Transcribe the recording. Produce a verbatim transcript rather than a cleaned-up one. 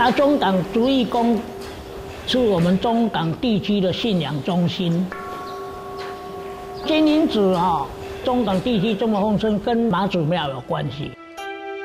啊，中港主义宫是我们中港地区的信仰中心。金银子啊、哦，中港地区这么丰盛，跟妈祖庙有关系。